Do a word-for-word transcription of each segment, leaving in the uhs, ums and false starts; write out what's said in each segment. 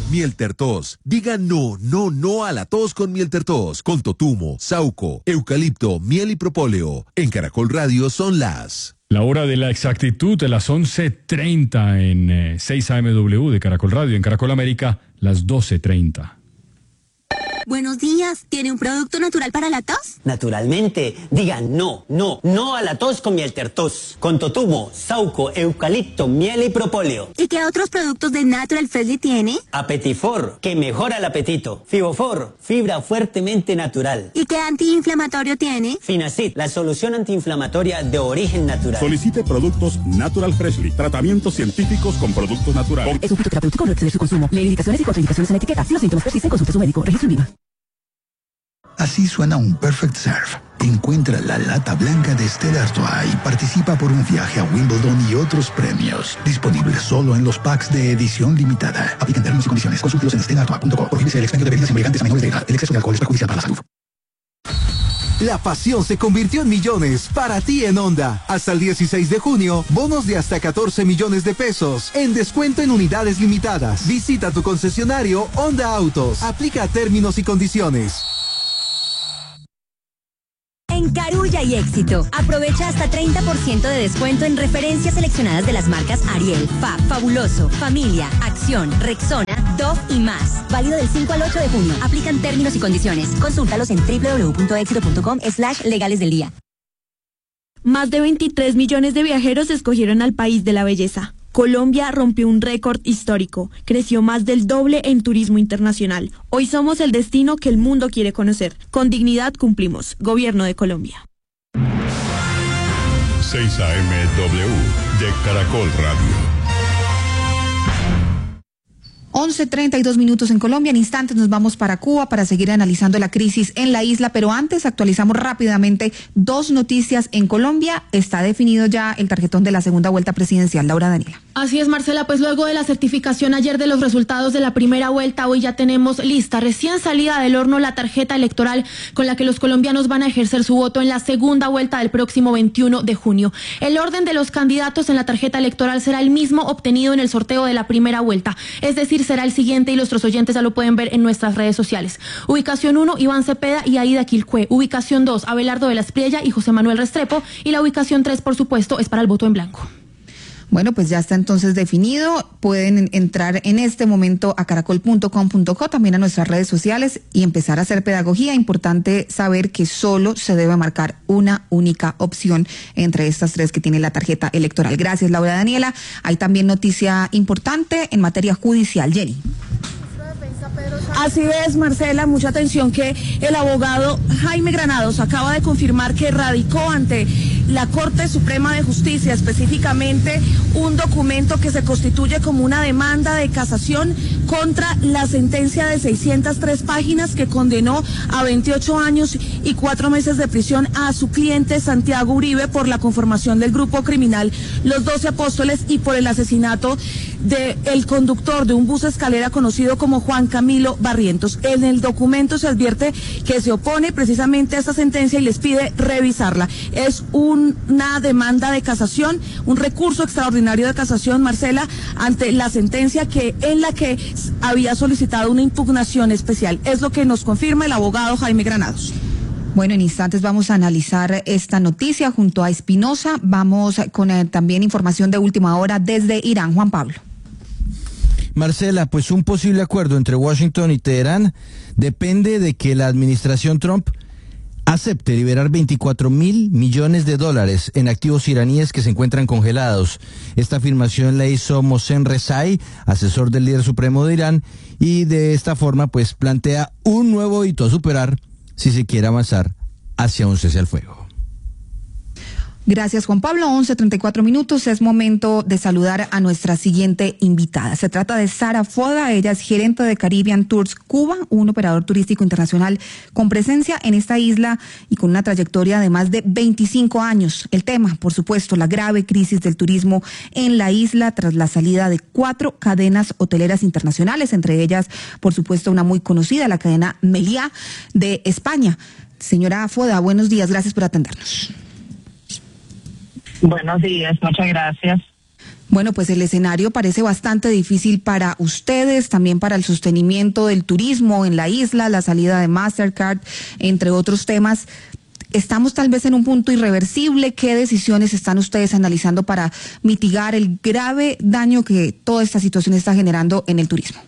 Mieltertos. Diga no, no, no a la tos con Mieltertos. Con totumo, sauco, eucalipto, miel y propóleo. En Caracol Radio son las... La hora de la exactitud de las once treinta en eh, seis A M W de Caracol Radio. En Caracol América, las doce treinta. Buenos días. ¿Tiene un producto natural para la tos? Naturalmente. Diga no, no, no a la tos con Mieltertos. Con totumo, sauco, eucalipto, miel y propóleo. ¿Y qué otros productos de Natural Freshly tiene? Apetifor, que mejora el apetito. Fibofor, fibra fuertemente natural. ¿Y qué antiinflamatorio tiene? Finacid, la solución antiinflamatoria de origen natural. Solicite productos Natural Freshly. Tratamientos científicos con productos naturales. Es un fitoterapéutico, no exceder su consumo. Lee indicaciones y contraindicaciones en la etiqueta. Si los síntomas persisten, consulte a su médico. Registro IVA. Así suena un Perfect Serve. Encuentra la lata blanca de Stella Artois y participa por un viaje a Wimbledon y otros premios. Disponible solo en los packs de edición limitada. Aplican términos y condiciones. Consúltelos en stella artois punto com. Prohíbese el expendio de bebidas embriagantes a menores de edad. El exceso de alcohol es perjudicial para la salud. La pasión se convirtió en millones para ti en Honda. Hasta el dieciséis de junio, bonos de hasta catorce millones de pesos en descuento en unidades limitadas. Visita tu concesionario Honda Autos. Aplica términos y condiciones. En Carulla y Éxito, aprovecha hasta treinta por ciento de descuento en referencias seleccionadas de las marcas Ariel, Fab, Fabuloso, Familia, Acción, Rexona, Dove y más. Válido del cinco al ocho de junio. Aplican términos y condiciones. Consúltalos en doble u doble u doble u punto éxito punto com slash legales del día. Más de veintitrés millones de viajeros escogieron al país de la belleza. Colombia rompió un récord histórico, creció más del doble en turismo internacional. Hoy somos el destino que el mundo quiere conocer. Con dignidad cumplimos. Gobierno de Colombia. seis A M W de Caracol Radio. once treinta y dos minutos en Colombia. En instantes nos vamos para Cuba para seguir analizando la crisis en la isla, pero antes actualizamos rápidamente dos noticias en Colombia. Está definido ya el tarjetón de la segunda vuelta presidencial. Laura Daniela. Así es, Marcela, pues luego de la certificación ayer de los resultados de la primera vuelta, hoy ya tenemos lista, recién salida del horno, la tarjeta electoral con la que los colombianos van a ejercer su voto en la segunda vuelta del próximo veintiuno de junio. El orden de los candidatos en la tarjeta electoral será el mismo obtenido en el sorteo de la primera vuelta, es decir, será el siguiente y nuestros oyentes ya lo pueden ver en nuestras redes sociales. Ubicación uno, Iván Cepeda y Aida Quilcue. Ubicación dos, Abelardo de la Espriella y José Manuel Restrepo. Y la ubicación tres, por supuesto, es para el voto en blanco. Bueno, pues ya está entonces definido. Pueden entrar en este momento a caracol punto com punto co, también a nuestras redes sociales y empezar a hacer pedagogía. Importante saber que solo se debe marcar una única opción entre estas tres que tiene la tarjeta electoral. Gracias, Laura Daniela. Hay también noticia importante en materia judicial. Jenny. Así es, Marcela, mucha atención que el abogado Jaime Granados acaba de confirmar que radicó ante la Corte Suprema de Justicia, específicamente un documento que se constituye como una demanda de casación contra la sentencia de seiscientas tres páginas que condenó a veintiocho años y cuatro meses de prisión a su cliente Santiago Uribe por la conformación del grupo criminal Los Doce Apóstoles y por el asesinato del conductor de un bus escalera conocido como Juan Camilo Barrientos. En el documento se advierte que se opone precisamente a esta sentencia y les pide revisarla. Es un, una demanda de casación, un recurso extraordinario de casación, Marcela, ante la sentencia que en la que había solicitado una impugnación especial. Es lo que nos confirma el abogado Jaime Granados. Bueno, en instantes vamos a analizar esta noticia junto a Espinosa. Vamos con eh, también información de última hora desde Irán. Juan Pablo. Marcela, pues un posible acuerdo entre Washington y Teherán depende de que la administración Trump acepte liberar veinticuatro mil millones de dólares en activos iraníes que se encuentran congelados. Esta afirmación la hizo Mohsen Rezai, asesor del líder supremo de Irán, y de esta forma pues plantea un nuevo hito a superar si se quiere avanzar hacia un cese al fuego. Gracias, Juan Pablo. once treinta y cuatro minutos. Es momento de saludar a nuestra siguiente invitada. Se trata de Sara Foda. Ella es gerente de Caribbean Tours Cuba, un operador turístico internacional con presencia en esta isla y con una trayectoria de más de veinticinco años. El tema, por supuesto, la grave crisis del turismo en la isla tras la salida de cuatro cadenas hoteleras internacionales, entre ellas, por supuesto, una muy conocida, la cadena Meliá de España. Señora Foda, buenos días. Gracias por atendernos. Buenos días, muchas gracias. Bueno, pues el escenario parece bastante difícil para ustedes, también para el sostenimiento del turismo en la isla, la salida de Mastercard, entre otros temas. ¿Estamos tal vez en un punto irreversible? ¿Qué decisiones están ustedes analizando para mitigar el grave daño que toda esta situación está generando en el turismo?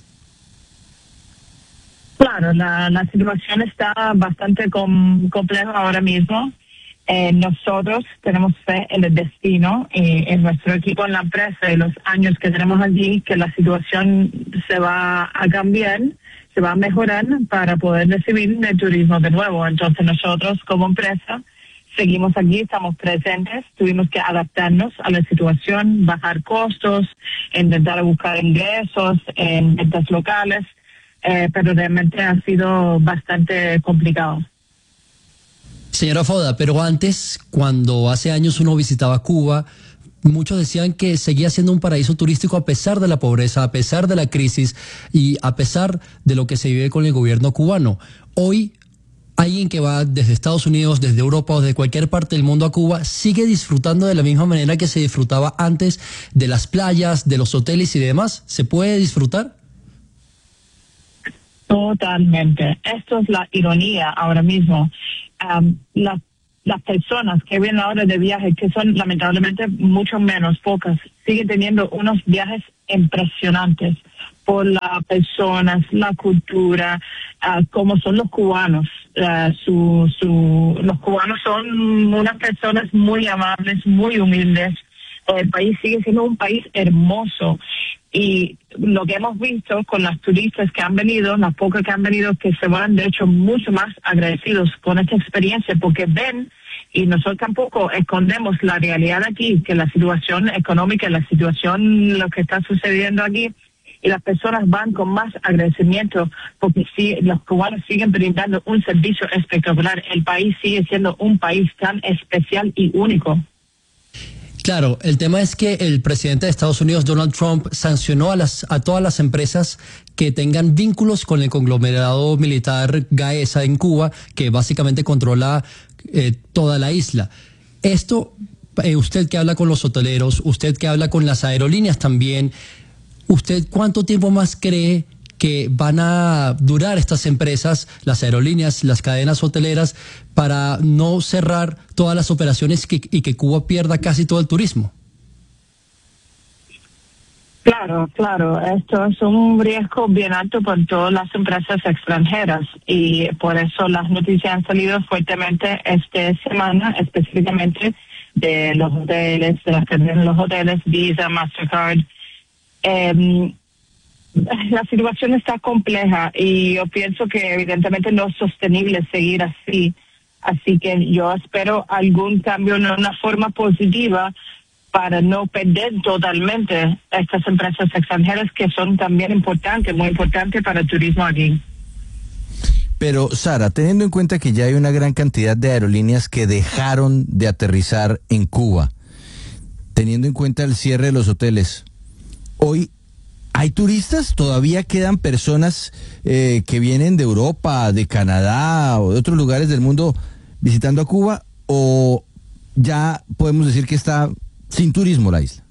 Claro, la, la situación está bastante com, compleja ahora mismo. Eh, nosotros tenemos fe en el destino y en nuestro equipo en la empresa y los años que tenemos allí, que la situación se va a cambiar, se va a mejorar para poder recibir el turismo de nuevo. Entonces nosotros como empresa seguimos aquí, estamos presentes, tuvimos que adaptarnos a la situación, bajar costos, intentar buscar ingresos en ventas locales, eh, pero realmente ha sido bastante complicado. Señora Foda, pero antes, cuando hace años uno visitaba Cuba, muchos decían que seguía siendo un paraíso turístico a pesar de la pobreza, a pesar de la crisis y a pesar de lo que se vive con el gobierno cubano. Hoy, alguien que va desde Estados Unidos, desde Europa o de cualquier parte del mundo a Cuba, sigue disfrutando de la misma manera que se disfrutaba antes de las playas, de los hoteles y demás. ¿Se puede disfrutar? Totalmente. Esto es la ironía ahora mismo. Um, las, las personas que vienen ahora de viaje, que son lamentablemente mucho menos, pocas, siguen teniendo unos viajes impresionantes por las personas, la cultura, uh, como son los cubanos. Uh, su, su, los cubanos son unas personas muy amables, muy humildes. El país sigue siendo un país hermoso. Y lo que hemos visto con las turistas que han venido, las pocas que han venido, que se van de hecho mucho más agradecidos con esta experiencia, porque ven, y nosotros tampoco escondemos la realidad aquí, que la situación económica, la situación, lo que está sucediendo aquí, y las personas van con más agradecimiento, porque sí, los cubanos siguen brindando un servicio espectacular. El país sigue siendo un país tan especial y único. Claro, el tema es que el presidente de Estados Unidos, Donald Trump, sancionó a las a todas las empresas que tengan vínculos con el conglomerado militar Gaesa en Cuba, que básicamente controla eh, toda la isla. Esto, eh, usted que habla con los hoteleros, usted que habla con las aerolíneas también, ¿usted cuánto tiempo más cree que van a durar estas empresas, las aerolíneas, las cadenas hoteleras, para no cerrar todas las operaciones que, y que Cuba pierda casi todo el turismo? Claro, claro. Esto es un riesgo bien alto por todas las empresas extranjeras y por eso las noticias han salido fuertemente esta semana, específicamente de los hoteles, de las cadenas de los hoteles, Visa, Mastercard. Eh, La situación está compleja y yo pienso que evidentemente no es sostenible seguir así. Así que yo espero algún cambio en una forma positiva para no perder totalmente estas empresas extranjeras que son también importantes, muy importantes para el turismo aquí. Pero, Sara, teniendo en cuenta que ya hay una gran cantidad de aerolíneas que dejaron de aterrizar en Cuba, teniendo en cuenta el cierre de los hoteles, hoy ¿hay turistas? ¿Todavía quedan personas eh, que vienen de Europa, de Canadá o de otros lugares del mundo visitando a Cuba? ¿O ya podemos decir que está sin turismo la isla?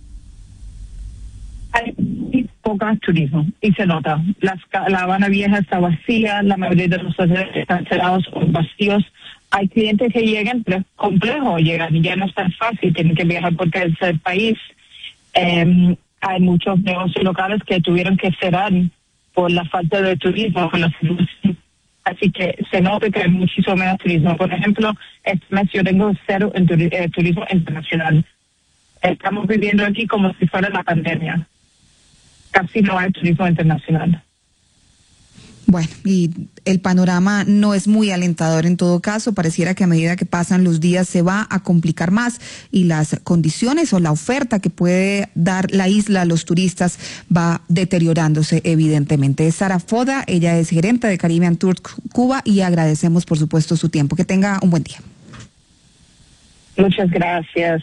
Hay poco turismo y se nota. Las, la Habana Vieja está vacía, la mayoría de los hoteles están cerrados o vacíos. Hay clientes que llegan, pero es complejo llegan y ya no es tan fácil, tienen que viajar porque es el país. Eh, Hay muchos negocios locales que tuvieron que cerrar por la falta de turismo, por la situación. Así que se nota que hay muchísimo menos turismo. Por ejemplo, este mes yo tengo cero en turi eh, turismo internacional. Estamos viviendo aquí como si fuera la pandemia. Casi no hay turismo internacional. Bueno, y el panorama no es muy alentador en todo caso. Pareciera que a medida que pasan los días se va a complicar más y las condiciones o la oferta que puede dar la isla a los turistas va deteriorándose evidentemente. Es Sara Foda, ella es gerente de Caribbean Tours Cuba y agradecemos por supuesto su tiempo. Que tenga un buen día. Muchas gracias.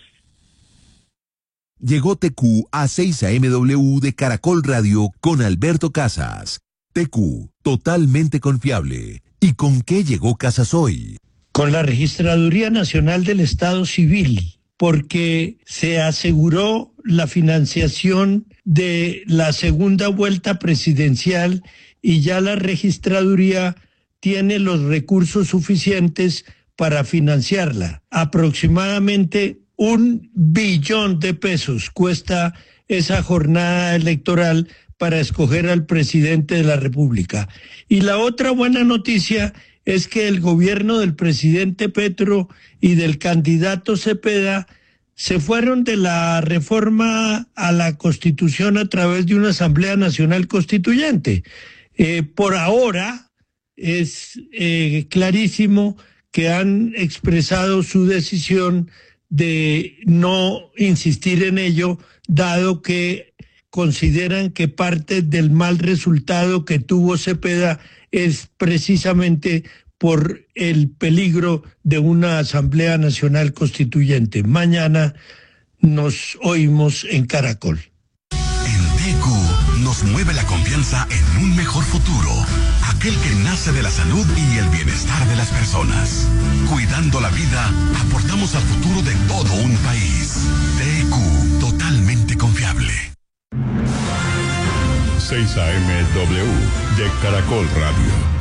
Llegó T Q a seis A M W de Caracol Radio con Alberto Casas. T Q, totalmente confiable. ¿Y con qué llegó Casas hoy? Con la Registraduría Nacional del Estado Civil, porque se aseguró la financiación de la segunda vuelta presidencial y ya la registraduría tiene los recursos suficientes para financiarla. Aproximadamente un billón de pesos cuesta esa jornada electoral para escoger al presidente de la República. Y la otra buena noticia es que el gobierno del presidente Petro y del candidato Cepeda se fueron de la reforma a la Constitución a través de una Asamblea Nacional Constituyente. Eh, por ahora es eh, clarísimo que han expresado su decisión de no insistir en ello, dado que consideran que parte del mal resultado que tuvo Cepeda es precisamente por el peligro de una Asamblea Nacional Constituyente. Mañana nos oímos en Caracol. En T Q nos mueve la confianza en un mejor futuro, aquel que nace de la salud y el bienestar de las personas. Cuidando la vida, aportamos al futuro de todo un país. T Q, totalmente confiable. seis A M W de Caracol Radio.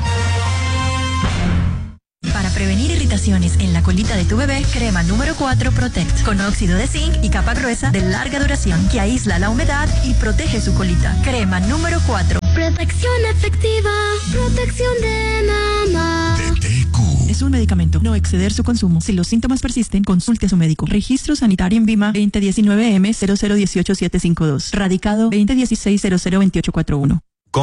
Para prevenir irritaciones en la colita de tu bebé, crema número cuatro Protect, con óxido de zinc y capa gruesa de larga duración que aísla la humedad y protege su colita. Crema número cuatro. Protección efectiva, protección de mamá. De T Q. Es un medicamento, no exceder su consumo. Si los síntomas persisten, consulte a su médico. Registro sanitario en Vima veinte diecinueve M cero cero uno ocho siete cinco dos. Radicado veinte dieciséis cero cero veintiocho cuarenta y uno.